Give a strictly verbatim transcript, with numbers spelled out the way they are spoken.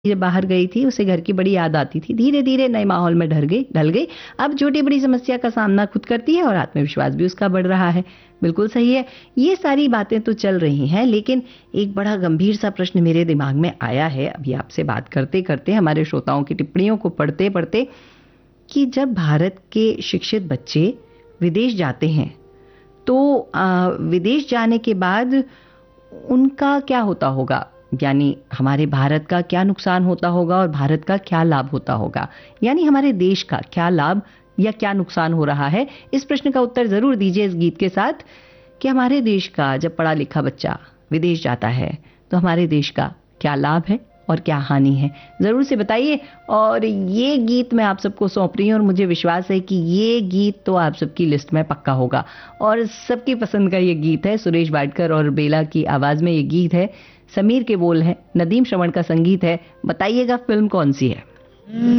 ये बाहर गई थी, उसे घर की बड़ी याद आती थी। धीरे-धीरे नए माहौल में ढल गई ढल गई। अब छोटी-बड़ी समस्या का सामना खुद करती है और आत्मविश्वास भी उसका बढ़ रहा है। बिल्कुल सही है। ये सारी बातें तो चल रही हैं, लेकिन एक बड़ा गंभीर सा प्रश्न मेरे दिमाग में आया है अभी आपसे बात करते-करते, हमारे श्रोताओं की टिप्पणियों को पढ़ते-पढ़ते, कि जब भारत के शिक्षित बच्चे विदेश जाते हैं, तो अ, विदेश जाने के बाद उनका क्या होता होगा? यानी हमारे भारत का क्या नुकसान होता होगा और भारत का क्या लाभ होता होगा? यानी हमारे देश का क्या लाभ या क्या नुकसान हो रहा है? इस प्रश्न का उत्तर ज़रूर दीजिए इस गीत के साथ, कि हमारे देश का जब पढ़ा-लिखा बच्चा विदेश जाता है, तो हमारे देश का क्या लाभ है और क्या हानि है? ज़रूर से बताइए। और ये गीत मैं आप सबको सौंप रही हूँ और मुझे विश्वास है कि ये गीत तो आप सबकी लिस्ट में पक्का होगा और सबकी पसंद का ये गीत है। सुरेश वाडकर और बेला की आवाज़ में ये गीत है। समीर के बोल हैं, नदीम श्रवण का संगीत है। बताइएगा फ़िल्म कौन-सी है?